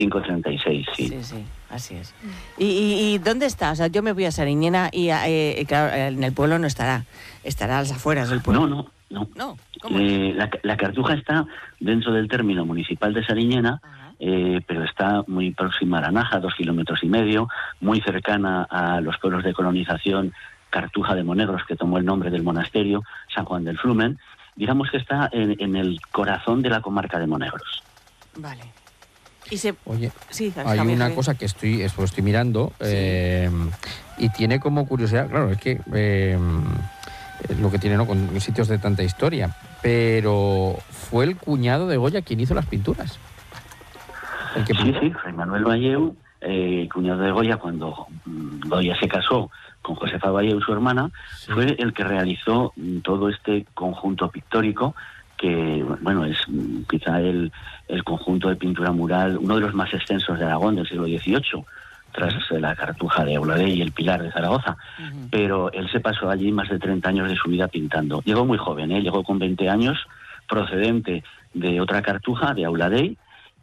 536, sí. Sí, sí, así es. ¿Y dónde está? O sea, yo me voy a Sariñena y claro, en el pueblo no estará. Estará a las afueras del pueblo. No. No, ¿cómo es? La Cartuja está dentro del término municipal de Sariñena, pero está muy próxima a Aranaja, 2,5 kilómetros, muy cercana a los pueblos de colonización Cartuja de Monegros, que tomó el nombre del monasterio, San Juan del Flumen. Digamos que está en el corazón de la comarca de Monegros. Vale. Oye, sí, hay una cosa que estoy mirando, y tiene como curiosidad, claro, es que lo que tiene, ¿no?, con sitios de tanta historia, pero fue el cuñado de Goya quien hizo las pinturas. Sí, Fray Manuel Valleu, cuñado de Goya, cuando Goya se casó con Josefa Valleu, su hermana, fue el que realizó todo este conjunto pictórico, que, bueno, es quizá el conjunto de pintura mural, uno de los más extensos de Aragón del siglo XVIII, tras la Cartuja de Auladey y el Pilar de Zaragoza. Pero él se pasó allí más de 30 años de su vida pintando. Llegó muy joven, llegó con 20 años, procedente de otra Cartuja, de Auladey,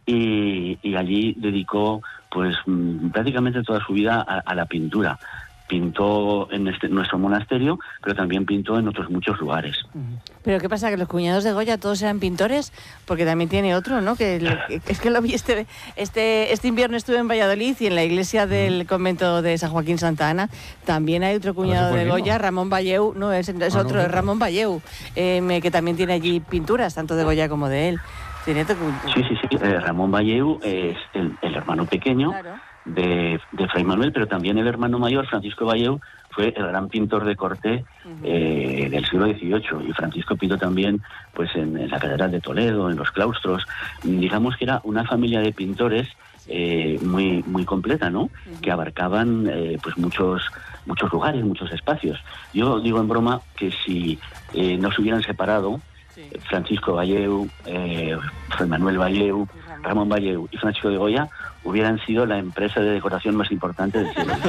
y allí dedicó pues prácticamente toda su vida a la pintura. Pintó en nuestro monasterio, pero también pintó en otros muchos lugares. ¿Pero qué pasa? ¿Que los cuñados de Goya todos eran pintores? Porque también tiene otro, ¿no? Es que lo vi este invierno, estuve en Valladolid y en la iglesia del convento de San Joaquín Santa Ana también hay otro cuñado de Goya, Ramón Valleu. No, es otro, es Ramón Valleu, que también tiene allí pinturas, tanto de Goya como de él. Sí. Ramón Valleu es el hermano pequeño, claro, de Fray Manuel, pero también el hermano mayor, Francisco Valleu, fue el gran pintor de corte del siglo XVIII, y Francisco pintó también pues en la Catedral de Toledo, en los claustros. Digamos que era una familia de pintores muy completa, ¿no? Que abarcaban pues muchos lugares, muchos espacios. Yo digo en broma que si no se hubieran separado, Francisco Valleu, Fray Manuel Valleu, Ramón Valleu y Francisco de Goya hubieran sido la empresa de decoración más importante del siglo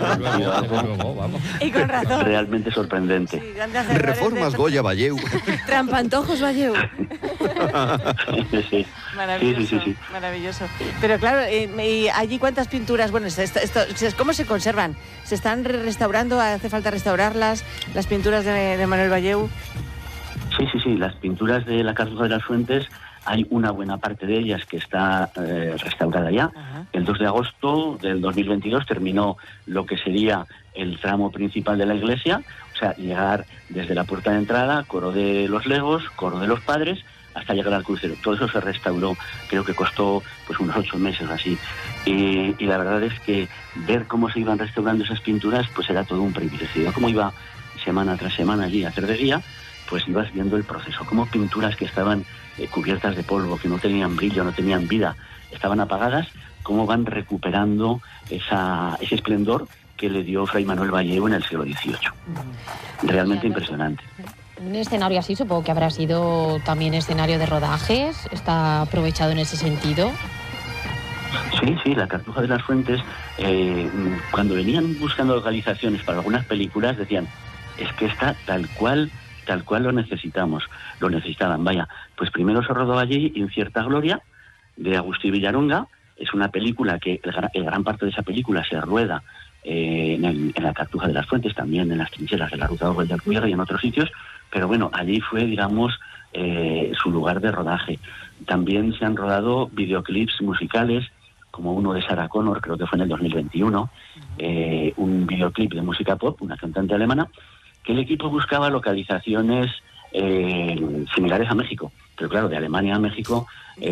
Y con razón. Realmente sorprendente. Sí, Reformas Goya Valleu. Trampantojos Valleu. Sí. Maravilloso, sí. Maravilloso. Pero claro, ¿y allí cuántas pinturas? Bueno, ¿cómo se conservan? ¿Se están restaurando? ¿Hace falta restaurarlas? ¿Las pinturas de Manuel Valleu? Sí, las pinturas de la Cartuja de las Fuentes, hay una buena parte de ellas que está restaurada ya. El 2 de agosto del 2022 terminó lo que sería el tramo principal de la iglesia, o sea, llegar desde la puerta de entrada, coro de los legos, coro de los padres, hasta llegar al crucero. Todo eso se restauró, creo que costó pues unos 8 meses así. Y la verdad es que ver cómo se iban restaurando esas pinturas, pues era todo un privilegio. Como iba semana tras semana allí a hacer de guía, pues ibas viendo el proceso, como pinturas que estaban cubiertas de polvo, que no tenían brillo, no tenían vida, estaban apagadas, cómo van recuperando ese esplendor que le dio Fray Manuel Valleu en el siglo XVIII. Realmente impresionante. Un escenario así supongo que habrá sido también escenario de rodajes, ¿está aprovechado en ese sentido? Sí, la Cartuja de las Fuentes, cuando venían buscando localizaciones para algunas películas, decían, es que está tal cual lo necesitaban. Vaya, pues primero se rodó allí Incierta Gloria, de Agustí Villaronga. Es una película que el gran parte de esa película se rueda en la Cartuja de las Fuentes, también en las trincheras de la Ruta de Alcubierre y en otros sitios, pero bueno, allí fue, digamos, su lugar de rodaje. También se han rodado videoclips musicales, como uno de Sarah Connor, creo que fue en el 2021, un videoclip de música pop, una cantante alemana, que el equipo buscaba localizaciones similares a México, pero claro, de Alemania a México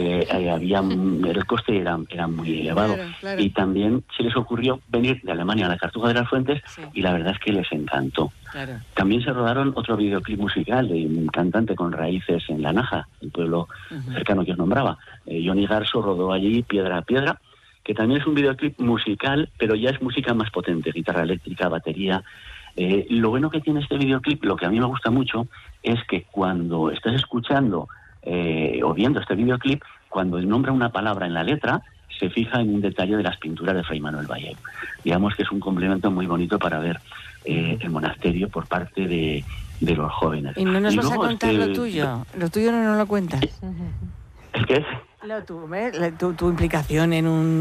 el coste era muy elevado. Claro. Y también se les ocurrió venir de Alemania a la Cartuja de las Fuentes, y la verdad es que les encantó. Claro. También se rodaron otro videoclip musical de un cantante con raíces en La Naja, el pueblo cercano que os nombraba. Johnny Garso rodó allí Piedra a Piedra, que también es un videoclip musical, pero ya es música más potente, guitarra eléctrica, batería. Lo bueno que tiene este videoclip, lo que a mí me gusta mucho, es que cuando estás escuchando o viendo este videoclip, cuando nombra una palabra en la letra, se fija en un detalle de las pinturas de Fray Manuel Valleu. Digamos que es un complemento muy bonito para ver el monasterio por parte de los jóvenes. ¿Y no nos vas a contar lo tuyo? ¿Lo tuyo no nos lo cuentas? ¿El qué es? Tu implicación en un